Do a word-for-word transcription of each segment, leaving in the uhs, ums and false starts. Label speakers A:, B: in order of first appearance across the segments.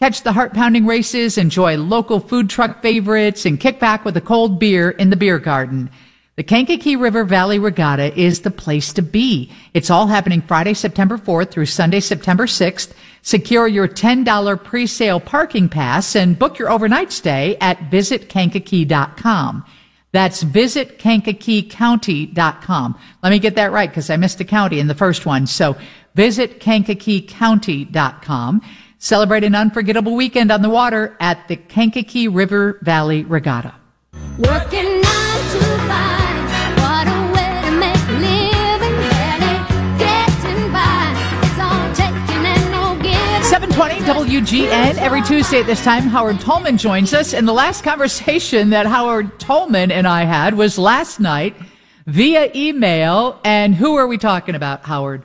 A: Catch the heart-pounding races, enjoy local food truck favorites, and kick back with a cold beer in the beer garden. The Kankakee River Valley Regatta is the place to be. It's all happening Friday, September fourth through Sunday, September sixth. Secure your ten dollars pre-sale parking pass and book your overnight stay at visit kankakee dot com. That's visit kankakee county dot com. Let me get that right because I missed a county in the first one. So visit kankakee county dot com. Celebrate an unforgettable weekend on the water at the Kankakee River Valley Regatta.
B: Working nine to five, what a way to make a living, barely getting by. It's all taking and no giving.
A: seven twenty W G N. Every Tuesday at this time, Howard Tolman joins us. And the last conversation that Howard Tolman and I had was last night via email. And who are we talking about, Howard?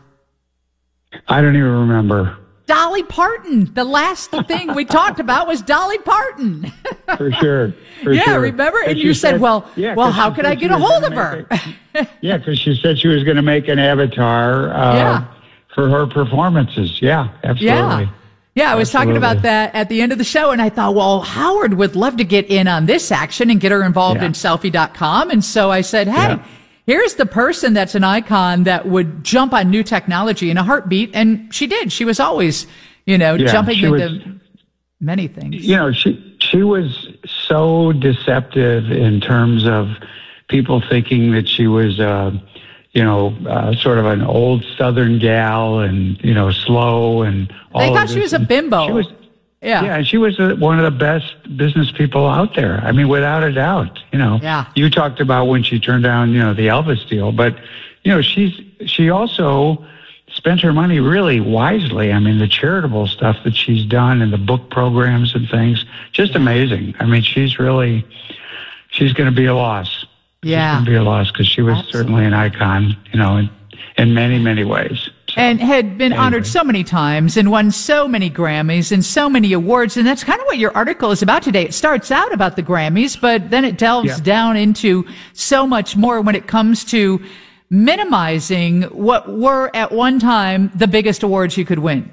C: I don't even remember.
A: Dolly Parton. The last thing we talked about was Dolly Parton.
C: For sure. For
A: yeah,
C: sure.
A: remember? And
C: But
A: you said,
C: said,
A: well,
C: yeah,
A: well, how
C: she
A: could
C: said
A: I
C: she
A: get a
C: was
A: hold
C: gonna
A: of her?
C: make a- yeah, because she said she was going to make an avatar uh,
A: Yeah.
C: for her performances. Yeah, absolutely.
A: Yeah. Yeah, I was talking about
C: Absolutely.
A: that at the end of the show, and I thought, well, Howard would love to get in on this action and get her involved
C: Yeah.
A: in selfie dot com. And so I said, hey,
C: Yeah.
A: here's the person that's an icon that would jump on new technology in a heartbeat. And she did. She was always, you know,
C: Yeah,
A: jumping
C: she
A: into
C: was-
A: many things.
C: You know, she she was so deceptive in terms of people thinking that she was, uh, you know, uh, sort of an old Southern gal and, you know, slow and all
A: They
C: of
A: thought she
C: this.
A: was a
C: And
A: bimbo.
C: She was,
A: Yeah.
C: yeah, she was uh one of the best business people out there. I mean, without a doubt, you know.
A: Yeah.
C: You talked about when she turned down, you know, the Elvis deal, but, you know, she's she also spent her money really wisely. I mean, the charitable stuff that she's done and the book programs and things, just amazing. I mean, she's really, she's going to be a loss.
A: Yeah.
C: She's going to be a loss because she was
A: Absolutely.
C: certainly an icon, you know, in, in many, many ways. So,
A: And had been
C: anyway.
A: honored so many times and won so many Grammys and so many awards. And that's kind of what your article is about today. It starts out about the Grammys, but then it delves
C: Yeah.
A: down into so much more when it comes to minimizing what were at one time the biggest awards you could win.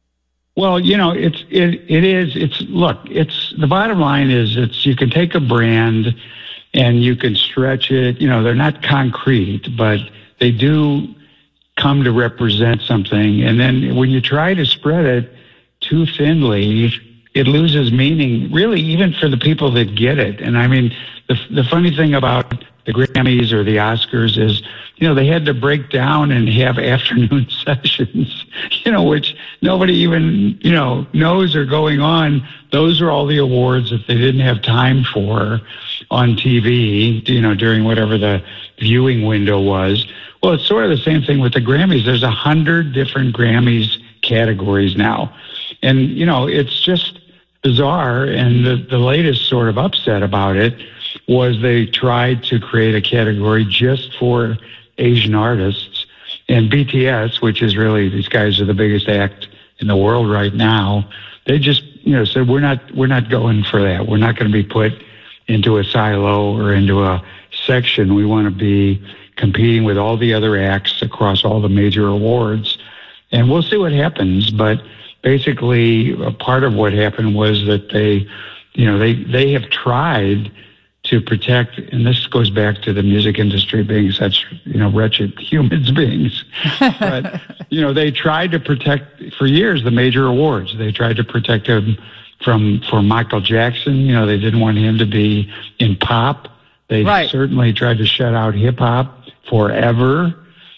C: Well, you know, it's it it is it's look, it's the bottom line is it's you can take a brand and you can stretch it, you know, they're not concrete, but they do come to represent something. And then when you try to spread it too thinly, it loses meaning, really, even for the people that get it. And I mean, the the funny thing about the Grammys or the Oscars is, you know, they had to break down and have afternoon sessions, you know, which nobody even, you know, knows are going on. Those are all the awards that they didn't have time for on T V, you know, during whatever the viewing window was. Well, it's sort of the same thing with the Grammys. There's a hundred different Grammys categories now. And, you know, it's just bizarre. And the, the latest sort of upset about it was they tried to create a category just for Asian artists. And B T S, which is really, these guys are the biggest act in the world right now, they just, you know, said, we're not, we're not going for that. We're not going to be put into a silo or into a section. We want to be competing with all the other acts across all the major awards. And we'll see what happens. But basically, a part of what happened was that they, you know, they, they have tried to protect, and this goes back to the music industry being such, you know, wretched human beings. But, you know, they tried to protect, for years, the major awards. They tried to protect him from, for Michael Jackson. You know, they didn't want him to be in pop. They
A: Right.
C: certainly tried to shut out hip hop forever.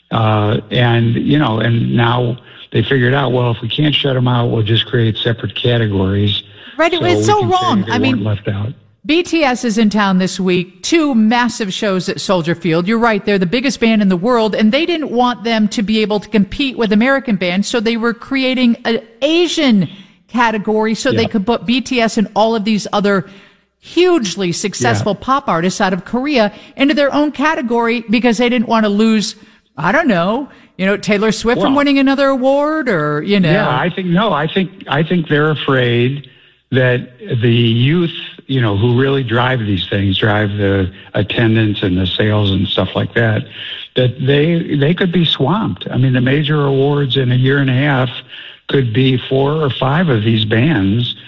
C: Uh, and, you know, and now they figured out, well, if we can't shut them out, we'll just create separate categories.
A: Right, it
C: So
A: was
C: we
A: so
C: can say
A: wrong.
C: they
A: I mean,
C: weren't left out.
A: B T S is in town this week, two massive shows at Soldier Field. You're right, they're the biggest band in the world, and they didn't want them to be able to compete with American bands, so they were creating an Asian category so they
C: Yeah.
A: could put B T S and all of these other hugely successful
C: Yeah.
A: pop artists out of Korea into their own category because they didn't want to lose, I don't know, you know, Taylor Swift from
C: Well,
A: winning another award or, you know.
C: Yeah, I think no. I think I think they're afraid that the youth, you know, who really drive these things, drive the attendance and the sales and stuff like that, that they they could be swamped. I mean, the major awards in a year and a half could be four or five of these bands